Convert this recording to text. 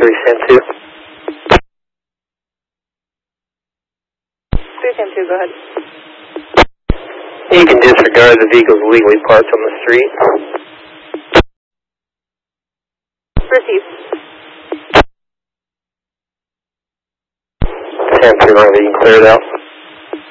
310-2. 310-2, go ahead. You can disregard the vehicles legally parked on the street. Received. 10-2, you can clear it out.